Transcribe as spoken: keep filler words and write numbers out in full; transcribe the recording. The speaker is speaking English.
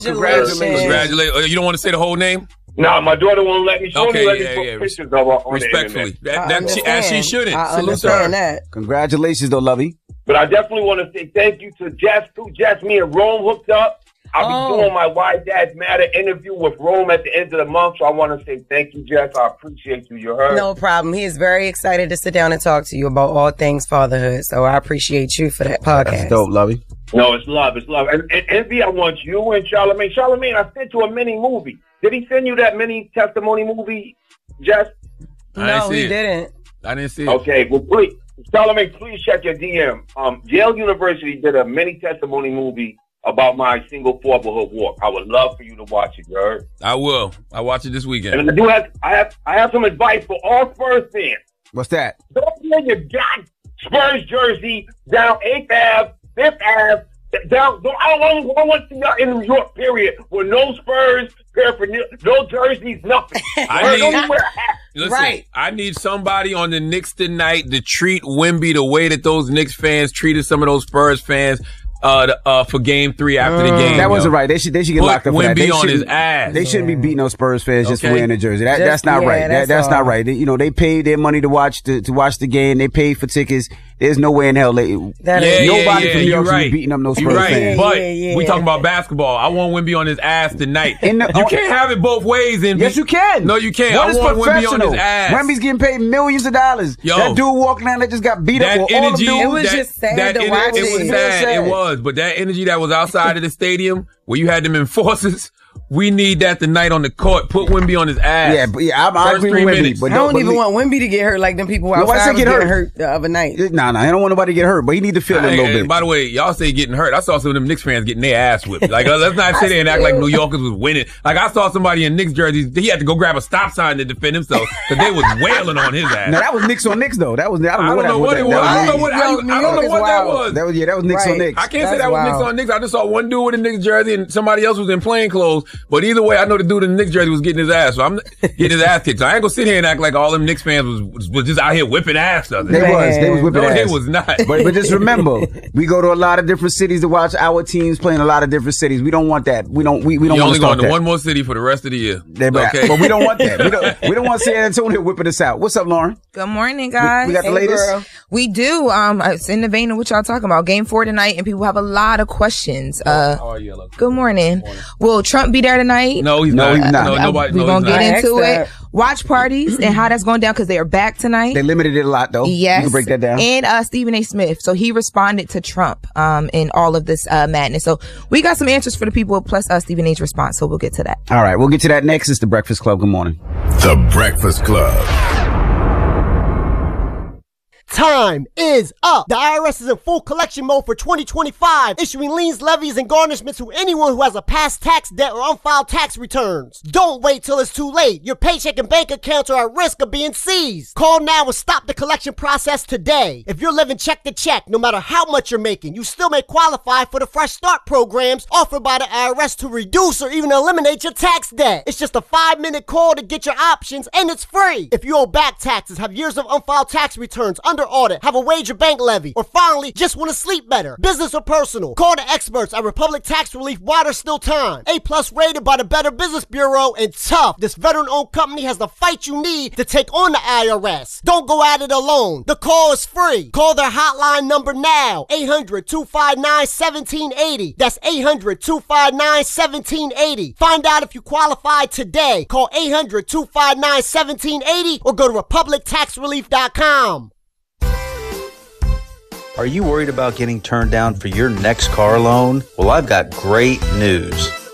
Congratulations. Congratulations. You don't want to say the whole name? Nah, my daughter won't let me. She okay, only let yeah, me put yeah. pictures of her on Respectfully. the internet. That, that she, as she shouldn't. I Salute understand her. that. Congratulations, though, Lovey. But I definitely want to say thank you to Jess, too. Jess, me and Rome hooked up. I'll Oh. be doing my Why Dads Matter interview with Rome at the end of the month, so I want to say thank you, Jess. I appreciate you. You heard? No problem. He is very excited to sit down and talk to you about all things fatherhood. So I appreciate you for that podcast. That's dope, Lovey. No, it's love. It's love. And, and Envy, I want you and Charlamagne. Charlamagne, I sent you a mini movie. Did he send you that mini testimony movie, Jess? I didn't No, see he it. didn't. I didn't see it. Okay, well, please, Charlamagne, please check your D M. Um, Yale University did a mini testimony movie about my single fatherhood walk. I would love for you to watch it, you heard? I will. I'll watch it this weekend. And I do have, I have, I have some advice for all Spurs fans. What's that? Don't wear your god Spurs jersey down eighth Avenue, fifth Avenue, down. Don't, I don't want, I want to see y'all in New York. Period. With no Spurs paraphernalia, no jerseys, nothing. I need- Don't wear a hat. Listen, Right. I need somebody on the Knicks tonight to treat Wemby the way that those Knicks fans treated some of those Spurs fans uh, the, uh, for game three after the game. That wasn't yo. right. They should they should get Put locked up for that. They Wemby on his shouldn't- ass. They shouldn't be beating those Spurs fans just for Okay. wearing the jersey. That, Just- that's not yeah, right. That, that's that's all. not right. They, you know, they paid their money to watch the to watch the game. They paid for tickets. There's no way in hell they, That Yeah, is- yeah, nobody yeah, from New you're York should be right. beating up no You're Spurs right, fans. but Yeah, yeah, we yeah. talking about basketball. I want Wemby on his ass tonight. In the- you can't have it both ways. And Yes, you can. No, you can't. What I is want Wemby on professional? his ass. Wemby's getting paid millions of dollars. Yo. That dude walking down that just got beat That up. Well, all energy, them It dudes- was that, just sad that to ener- watch It it. was It was sad. sad. It was, but that energy that was outside of the stadium, where you had them enforcers, we need that tonight on the court. Put Wemby on his ass. Yeah, but yeah, I, I First agree three with Wemby. minutes. But I don't but even le- want Wemby to get hurt like them people No, I outside said was get getting hurt. hurt the other night. Nah, nah, I don't want nobody to get hurt, but he need to feel it a Hey, little hey, bit. by the way, y'all say getting hurt. I saw some of them Knicks fans getting their ass whipped. Like, uh, let's not sit there and act like New Yorkers was winning. Like, I saw somebody in Knicks jerseys. He had to go grab a stop sign to defend himself because they was wailing on his ass. Now that was Knicks on Knicks though. That was I don't I know don't know what what that it was. was. I That don't know what, Yo, I, New I don't know York what is that wild. was. That was yeah, that was Knicks Right. on Knicks. I can't say That's that was wild. Knicks on Knicks. I just saw one dude with a Knicks jersey and somebody else was in plain clothes. But either way, I know the dude in the Knicks jersey was getting his ass. So I'm getting his ass kicked. So I ain't gonna sit here and act like all them Knicks fans was, was, was just out here whipping ass. The other They day. was. They was whipping No, ass. they was not. But, but just remember, we go to a lot of different cities to watch our teams play in a lot of different cities. We don't want that. We don't. We, we don't You're want only to going start to that. one more city for the rest of the year. Yeah, but, okay. but we don't want that. We don't. We don't want San Antonio whipping us out. What's up, Lauren? Good morning, guys. We, we got the Hey, latest. girl. We do. Um, it's in the vein of what y'all talking about. Game four tonight, and people have a lot of questions. Uh, How are you, Ella? good morning. Will Trump be there tonight? No, he's No, not. he's not. No, Uh, nobody. We're no, gonna he's get not. I into asked it. Watch parties and how that's going down because they are back tonight. They limited it a lot though. Yes. You can break that down. And uh, Stephen A. Smith. So he responded to Trump um, in all of this uh, madness. So we got some answers for the people plus uh, Stephen A's response. So we'll get to that. All right, we'll get to that next. It's the Breakfast Club. Good morning. The Breakfast Club. Time is up. The I R S is in full collection mode for twenty twenty-five, issuing liens, levies, and garnishments to anyone who has a past tax debt or unfiled tax returns. Don't wait till it's too late. Your paycheck and bank accounts are at risk of being seized. Call now and stop the collection process today. If you're living check to check, no matter how much you're making, you still may qualify for the Fresh Start programs offered by the I R S to reduce or even eliminate your tax debt. It's just a five-minute call to get your options, and it's free. If you owe back taxes, have years of unfiled tax returns, under audit, have a wage or bank levy, or finally just want to sleep better, business or personal, call the experts at Republic Tax Relief while there's still time. A plus rated by the Better Business Bureau, and tough. This veteran-owned company has the fight you need to take on the I R S. Don't go at it alone. The call is free. Call their hotline number now, eight hundred, two five nine, one seven eight zero. That's eight hundred, two five nine, one seven eight zero. Find out if you qualify today. Call eight hundred, two five nine, one seven eight zero or go to republic tax relief dot com. Are you worried about getting turned down for your next car loan? Well, I've got great news.